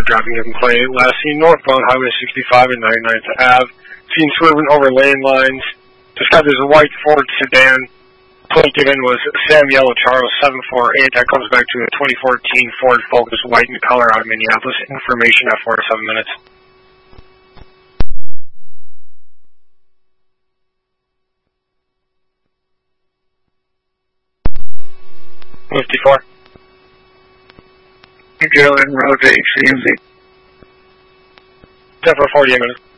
driving in Clay. Last seen northbound Highway 65 and 99th Ave. Seen swerving over lane lines. Described as a white Ford sedan. Plate given was Sam Yellow Charles 748. That comes back to a 2014 Ford Focus white in color out of Minneapolis. Information at 4 to 7 minutes. 54. Carolyn Road 8 CMZ. 10 for 48 minutes.